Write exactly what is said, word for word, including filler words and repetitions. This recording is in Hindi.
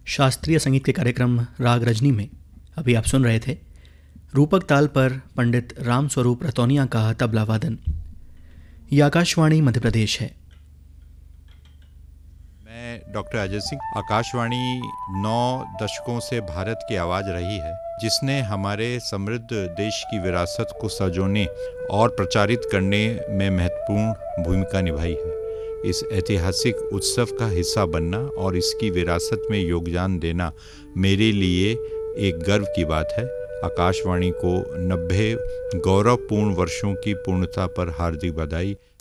शास्त्रीय संगीत के कार्यक्रम राग रजनी में अभी आप सुन रहे थे रूपक ताल पर पंडित राम स्वरूप रतौनिया का तबला वादन। ये आकाशवाणी मध्य प्रदेश है। मैं डॉक्टर अजय सिंह। आकाशवाणी नौ दशकों से भारत की आवाज़ रही है, जिसने हमारे समृद्ध देश की विरासत को संजोने और प्रचारित करने में महत्वपूर्ण भूमिका निभाई है। इस ऐतिहासिक उत्सव का हिस्सा बनना और इसकी विरासत में योगदान देना मेरे लिए एक गर्व की बात है। आकाशवाणी को नब्बे गौरवपूर्ण वर्षों की पूर्णता पर हार्दिक बधाई।